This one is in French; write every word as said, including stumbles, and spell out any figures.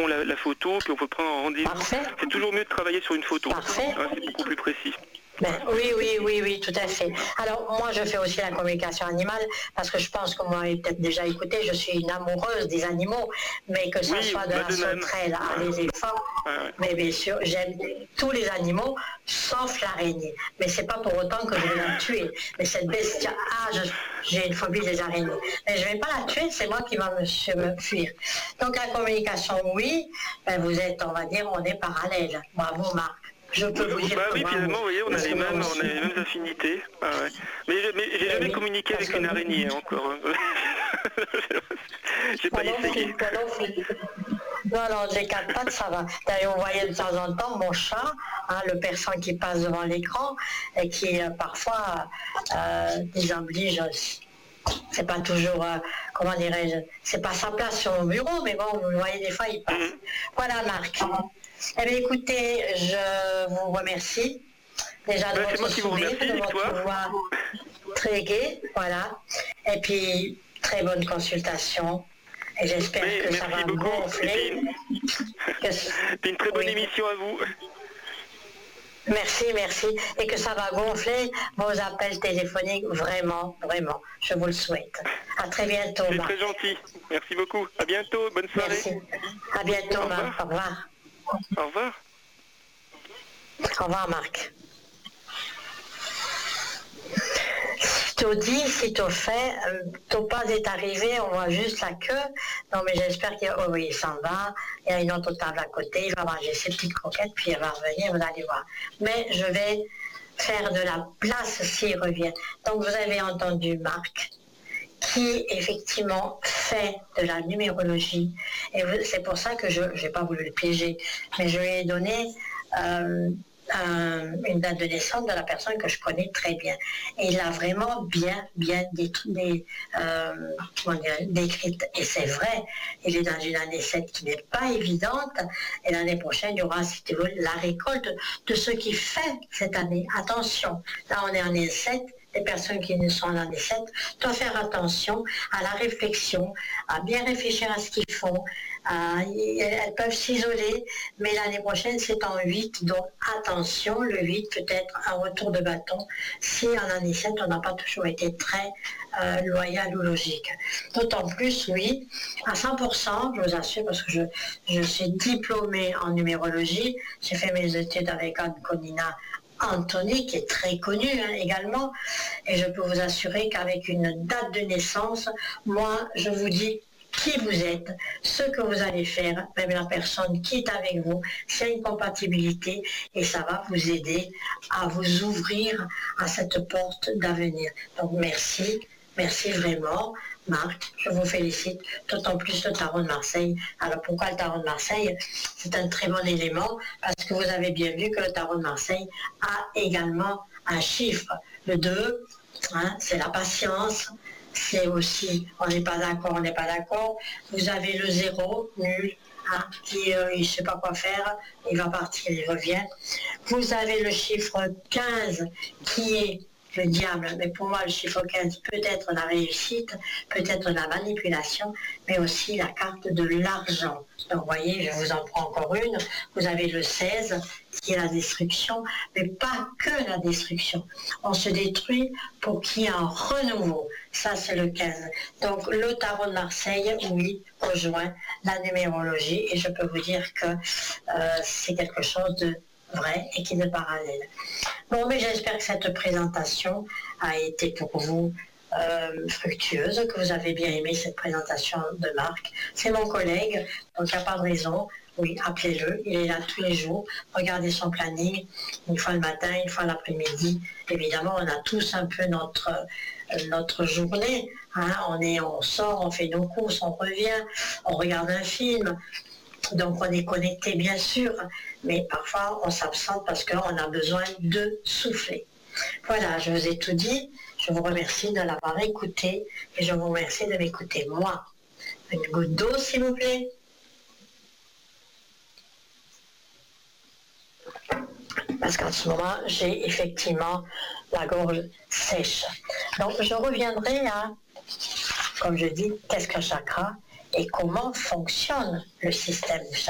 font la, la photo, puis on peut prendre un rendez-vous. Parfait. C'est toujours mieux de travailler sur une photo. Parfait. Hein, c'est beaucoup plus précis. Ben, oui, oui, oui, oui, tout à fait. Alors, moi, je fais aussi la communication animale, parce que je pense que vous m'avez peut-être déjà écouté, je suis une amoureuse des animaux, mais que ce Oui, soit de bah, la de même. sauterelle à Ouais. l'éléphant, Ouais, ouais. mais bien sûr, j'aime tous les animaux, sauf l'araignée. Mais c'est pas pour autant que je vais la tuer. Mais cette bestia, ah, je- j'ai une phobie des araignées. Mais je vais pas la tuer, c'est moi qui va me, me fuir. Donc, la communication, oui, ben, vous êtes, on va dire, on est parallèles. Bravo, Marc. Je peux vous dire Bah que oui, bravo. finalement, vous voyez, on a Parce les que mêmes, moi on a aussi. les mêmes affinités. Ah ouais. Mais, mais j'ai Eh jamais oui, communiqué parce avec une que- araignée hein, encore. hein. J'ai pas Moi non essayé. plus, moi non plus. Non, non, j'ai quatre pattes, ça va. D'ailleurs, on voyait de temps en temps mon chat, hein, le persan qui passe devant l'écran et qui euh, parfois euh, désoblige. C'est pas toujours, euh, comment dirais-je, c'est pas sa place sur mon bureau, mais bon, vous le voyez, des fois, il passe. Mhm. Voilà, Marc. Eh bien, écoutez, je vous remercie déjà de Ben, c'est votre moi qui vous sourire, remercie, de Victoire. votre voix très gaie, voilà. Et puis, très bonne consultation. Et j'espère Mais que ça merci va beaucoup. gonfler. Que- Puis une très bonne oui. émission à vous. Merci, merci. Et que ça va gonfler vos appels téléphoniques, vraiment, vraiment. Je vous le souhaite. À très bientôt, C'est Marc. très gentil. Merci beaucoup. À bientôt. Bonne soirée. Merci. À bientôt, Au Marc. Au revoir. Au revoir. Au revoir, Marc. Sitôt dit, sitôt fait, euh, Topaz est arrivé, on voit juste la queue. Non, mais j'espère qu'il oh, oui, il s'en va. Il y a une autre table à côté, il va manger ses petites croquettes, puis il va revenir, vous allez voir. Mais je vais faire de la place s'il revient. Donc, vous avez entendu Marc, qui effectivement fait de la numérologie. Et vous- c'est pour ça que je n'ai pas voulu le piéger, mais je lui ai donné euh, un- une date de naissance de la personne que je connais très bien. Et il l'a vraiment bien, bien dé- dé- euh, comment dire, décrite. Et c'est vrai, il est dans une année sept qui n'est pas évidente. Et l'année prochaine, il y aura, si tu veux, la récolte de ce qu'il fait cette année. Attention, là on est en année sept. Les personnes qui ne sont en année sept doivent faire attention à la réflexion, à bien réfléchir à ce qu'ils font. À- elles peuvent s'isoler, mais l'année prochaine c'est en huit, donc attention, le huit peut être un retour de bâton si en année sept on n'a pas toujours été très euh, loyal ou logique. D'autant plus, oui, à cent pour cent, je vous assure, parce que je, je suis diplômée en numérologie, j'ai fait mes études avec Anne Conina Anthony, qui est très connu hein, également, et je peux vous assurer qu'avec une date de naissance, moi, je vous dis qui vous êtes, ce que vous allez faire, même la personne qui est avec vous, c'est une compatibilité et ça va vous aider à vous ouvrir à cette porte d'avenir. Donc merci, merci vraiment. Marc, je vous félicite, d'autant plus le tarot de Marseille. Alors pourquoi le tarot de Marseille? C'est un très bon élément parce que vous avez bien vu que le tarot de Marseille a également un chiffre. Le deux, hein, c'est la patience, c'est aussi on n'est pas d'accord, on n'est pas d'accord. Vous avez le zéro, nul, hein, qui euh, il ne sait pas quoi faire, il va partir, il revient. Vous avez le chiffre quinze qui est le diable, mais pour moi le chiffre quinze peut être la réussite, peut être la manipulation, mais aussi la carte de l'argent. Donc vous voyez, je vous en prends encore une, vous avez le seize qui est la destruction, mais pas que la destruction. On se détruit pour qu'il y ait un renouveau. Ça c'est le quinze. Donc le tarot de Marseille, oui, rejoint la numérologie et je peux vous dire que euh, c'est quelque chose de vrai et qui est parallèle. Bon, mais j'espère que cette présentation a été pour vous euh, fructueuse, que vous avez bien aimé cette présentation de Marc. C'est mon collègue, donc il n'y a pas de raison. Oui, appelez-le, il est là tous les jours. Regardez son planning, une fois le matin, une fois l'après-midi. Évidemment, on a tous un peu notre, euh, notre journée. Hein. On, est, on sort, on fait nos courses, on revient, on regarde un film. Donc on est connecté bien sûr, mais parfois on s'absente parce qu'on a besoin de souffler. Voilà, je vous ai tout dit. Je vous remercie de l'avoir écouté et je vous remercie de m'écouter moi. Une goutte d'eau s'il vous plaît. Parce qu'en ce moment, j'ai effectivement la gorge sèche. Donc je reviendrai à, comme je dis, qu'est-ce qu'un chakra et comment fonctionne le système du chakra.